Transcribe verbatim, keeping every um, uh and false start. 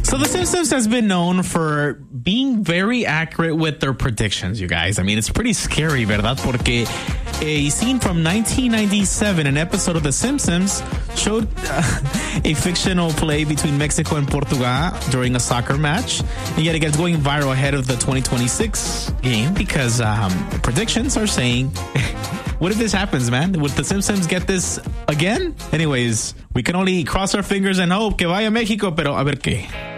So The Simpsons has been known for being very accurate with their predictions, you guys. I mean, it's pretty scary, ¿verdad? Porque a scene from nineteen ninety-seven, an episode of The Simpsons, showed uh, a fictional play between Mexico and Portugal during a soccer match. And yet again, it's going viral ahead of the twenty twenty-six game because um, predictions are saying... What if this happens, man? Would The Simpsons get this again? Anyways, we can only cross our fingers and hope que vaya México, pero a ver qué.